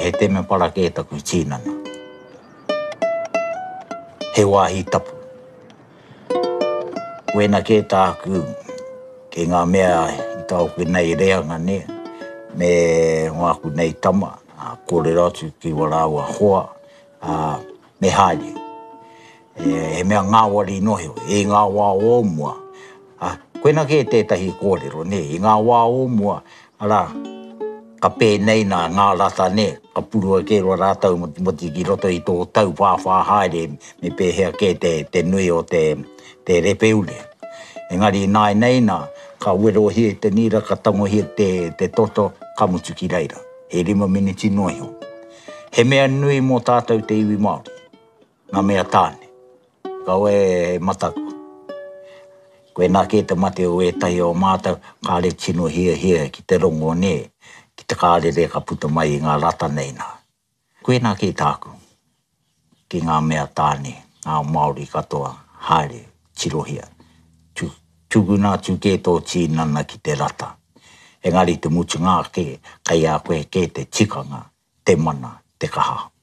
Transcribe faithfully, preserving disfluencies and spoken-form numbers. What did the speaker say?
he te me para ke taku tīnana. He wāhi tapu. Wena ke tāku ke ngā mea i tāuku nei reanga ne, me ngāku nei tama, a kore ratu ki waraua hoa, a me haere. E, he mea ngā wari noheo, e ngā wā ōmua. A, koena ke tētahi kōrero, ne, i ngā wā ōmua, ara, ka pēnei nā ngā rata ne, ka purua ke roa rātau moti moti ki roto i tō tau whāwhā haere, me pēhea ke te, te nui o te, te repeule. Engari nai nei nā, ka wero hie te nira, ka tango hie te, te toto, ka mutu ki reira. He rima miniti noheo. He mea nui mō tātou te iwi Māori, ngā mea tāne. Kau e mataku. Koe nā ke te mate o e tahi o mātau, ka re tino hia hia ki te rongo ne, ki te kārere ka puta mai i ngā rata nei nā. Koe nā ke tāku, ki ngā mea tāne, ngā Māori katoa, haere, tirohia. Tu, tuguna tu ke tō tīnana ki te rata. Engari te mutu ngā ke, kai a koe ke te tikanga, te mana, te kaha.